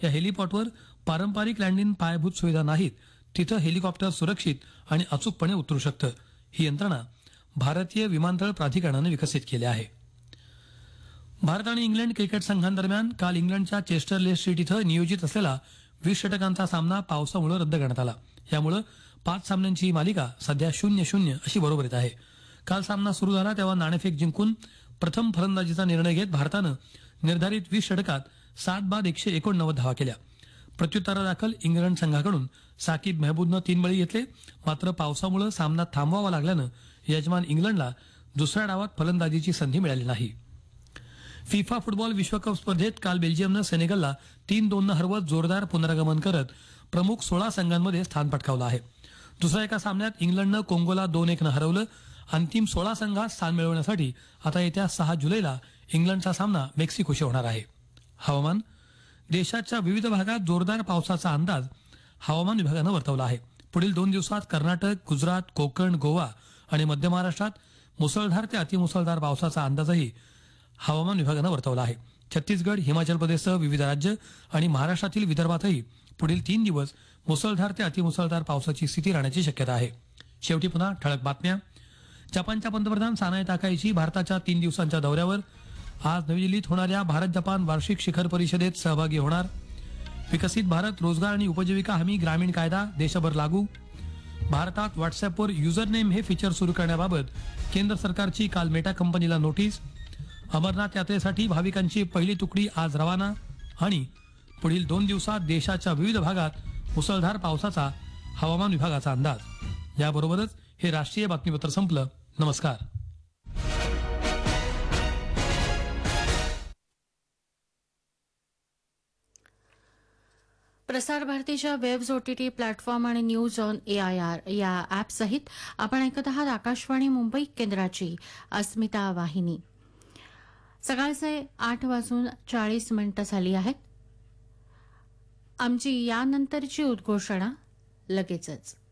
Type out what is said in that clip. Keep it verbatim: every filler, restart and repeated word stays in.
या हेलिपॉडवर पारंपरिक लँडिंग पायाभूत सुविधा नाहीत तिथं हेलिकॉप्टर सुरक्षित आणि अचूकपणे उतरू शकतं. ही यंत्रणा भारतीय विमानतळ प्राधिकरणानं विकसित केली आहे. भारत आणि इंग्लंड क्रिकेट संघांदरम्यान काल इंग्लंडच्या चेस्टरले स्ट्रीट इथं नियोजित असलेला वीस षटकांचा सामना पावसामुळे रद्द करण्यात आला. यामुळे पाच सामन्यांची ही मालिका सध्या शून्य शून्य अशी बरोबरीत आहे. काल सामना सुरू झाला तेव्हा नाणेफेक जिंकून प्रथम फलंदाजीचा निर्णय घेत भारतानं निर्धारित वीस षटकात सात बाद एकशे एकोणनव्वद धावा केल्या. प्रत्युत्तरादाखल इंग्लंड संघाकडून साकिब मेहबूबनं तीन बळी घेतले. मात्र पावसामुळे सामना थांबवावा लागल्यानं यजमान इंग्लंडला दुसऱ्या डावात फलंदाजीची संधी मिळाली नाही. फिफा फुटबॉल विश्वकप स्पर्धेत काल बेल्जियमनं सेनेगलला तीन दोननं हरवत जोरदार पुनरागमन करत प्रमुख सोळा संघांमध्ये स्थान पटकावलं आहे. दुसऱ्या एका सामन्यात इंग्लंडनं कोंगोला दोन एकनं हरवलं. अंतिम सोळा संघात स्थान मिळवण्यासाठी आता येत्या सहा जुलैला इंग्लंडचा सामना मेक्सिकोशी होणार आहे. हवामान. देशाच्या विविध भागात जोरदार पावसाचा अंदाज हवामान विभागानं वर्तवला आहे. पुढील दोन दिवसात कर्नाटक, गुजरात, कोकण, गोवा आणि मध्य महाराष्ट्रात मुसळधार ते अतिमुसळधार पावसाचा अंदाजही हवामान विभागानं वर्तवला आहे. छत्तीसगड, हिमाचल प्रदेशसह विविध राज्य आणि महाराष्ट्रातील विदर्भातही पुढील तीन दिवस मुसळधार ते अतिमुसळधार पावसाची स्थिती राहण्याची शक्यता आहे. शेवटी पुन्हा ठळक बातम्या. जपानच्या पंतप्रधान सानाए ताकाईची भारताच्या तीन दिवसांच्या दौऱ्यावर. आज नवी दिल्लीत होणाऱ्या भारत जपान वार्षिक शिखर परिषदेत सहभागी होणार. विकसित भारत रोजगार आणि उपजीविका हमी ग्रामीण कायदा देशभर लागू. भारतात व्हॉट्सअपवर युजर नेम हे फीचर सुरू करण्याबाबत केंद्र सरकारची काल मेटा कंपनीला नोटीस. अमरनाथ यात्रेसाठी भाविकांची पहिली तुकडी आज रवाना. आणि पुढील दोन दिवसात देशाच्या विविध भागात मुसळधार पावसाचा हवामान विभागाचा अंदाज. याबरोबरच हे राष्ट्रीय बातमीपत्र संपलं. नमस्कार. प्रसार भारतीच्या वेब्स ओटीटी प्लॅटफॉर्म आणि न्यूज ऑन एआयआर या ॲपसहित आपण ऐकत आहात आकाशवाणी मुंबई केंद्राची अस्मिता वाहिनी. सकाळचे आठ वाजून चाळीस मिनिटं झाली आहेत. आमची यानंतरची उद्घोषणा लगेचच.